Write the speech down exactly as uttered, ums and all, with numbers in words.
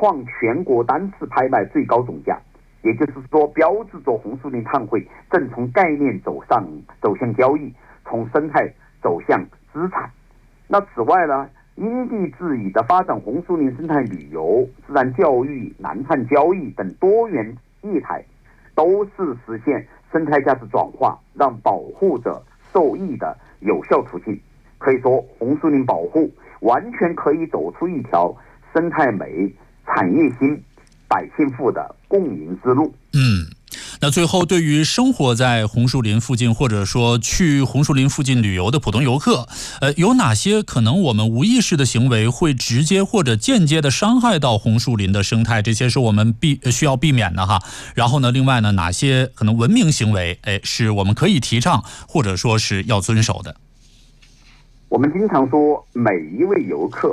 创全国单次拍卖最高总价，也就是说，标志着红树林碳汇正从概念走上走向交易，从生态走向资产。那此外呢，因地制宜的发展红树林生态旅游、自然教育、南碳交易等多元业态，都是实现生态价值转化、让保护者受益的有效途径。可以说，红树林保护完全可以走出一条生态美、产业兴、百姓富的共赢之路。 嗯，那最后，对于生活在红树林附近或者说去红树林附近旅游的普通游客，呃，有哪些可能我们无意识的行为会直接或者间接的伤害到红树林的生态？这些是我们必需要避免的哈。然后呢，另外呢，哪些可能文明行为，哎，是我们可以提倡或者说是要遵守的？ 我们经常说，每一位游客